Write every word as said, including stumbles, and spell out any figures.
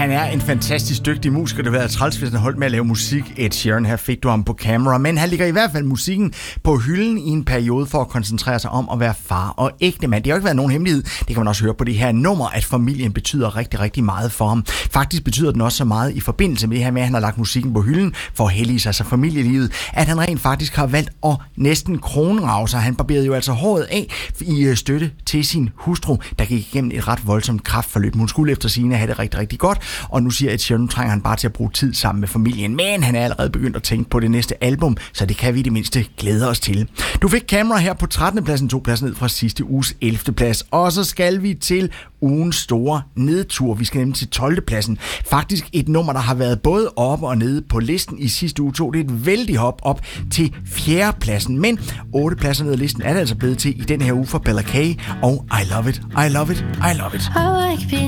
han er en fantastisk dygtig musiker. Det ville være træls, hvis han holdt med at lave musik. Ed Sheeran, her fik du ham på kamera. Men han ligger i hvert fald musikken på hylden i en periode for at koncentrere sig om at være far og ægtemand. Det har jo ikke været nogen hemmelighed. Det kan man også høre på det her nummer, at familien betyder rigtig, rigtig meget for ham. Faktisk betyder den også så meget i forbindelse med det her med, at han har lagt musikken på hylden for at hellige sig sig familielivet, at han rent faktisk har valgt at næsten kronrage sig. Han barberede jo altså håret af i støtte til sin hustru, der gik igennem et ret voldsomt kræftforløb. Hun skulle efter sigende have det rigtig, rigtig godt, og nu siger Ed Sheeran, nu trænger han bare til at bruge tid sammen med familien. Men han er allerede begyndt at tænke på det næste album, så det kan vi i det mindste glæde os til. Du fik Camera her på trettende pladsen, to pladser ned fra sidste uges ellevte plads. Og så skal vi til ugens store nedtur. Vi skal nemlig til tolvte pladsen. Faktisk et nummer, der har været både oppe og nede på listen i sidste uge to. Det er et vældig hop op til fjerde pladsen. Men otte pladser ned ad listen er det altså blevet til i den her uge for Bella K. Og I Love It, I Love It, I Love It.